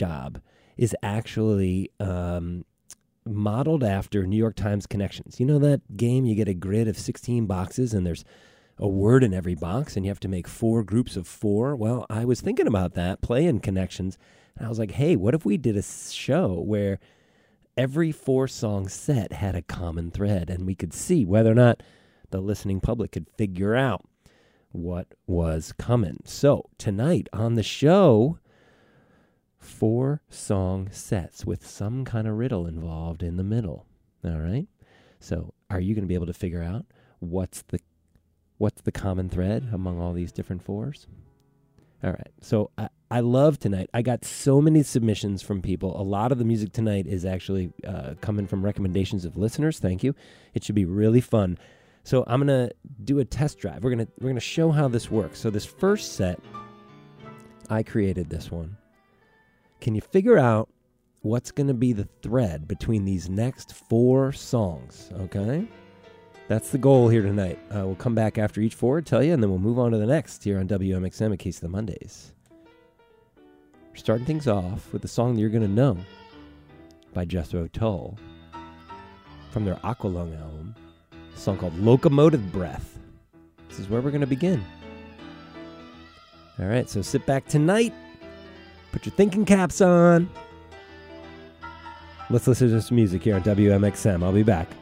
job is actually modeled after New York Times Connections. You know that game? You get a grid of 16 boxes and there's a word in every box and you have to make 4 groups of 4. Well, I was thinking about that, playing Connections, and I was like, hey, what if we did a show where every 4-song set had a common thread and we could see whether or not the listening public could figure out what was coming. So tonight on the show, 4-song sets with some kind of riddle involved in the middle. All right. So are you going to be able to figure out what's the common thread among all these different 4s? All right. So I love tonight. I got so many submissions from people. A lot of the music tonight is actually coming from recommendations of listeners. Thank you. It should be really fun. So I'm going to do a test drive. We're going to show how this works. So this first set, I created this one. Can you figure out what's going to be the thread between these next 4 songs? Okay? That's the goal here tonight. We'll come back after each 4, tell you, and then we'll move on to the next here on WMXM, A Case of the Mondays. We're starting things off with a song that you're going to know by Jethro Tull from their Aqualung album, a song called Locomotive Breath. This is where we're going to begin. All right, so sit back tonight, put your thinking caps on. Let's listen to some music here on WMXM. I'll be back.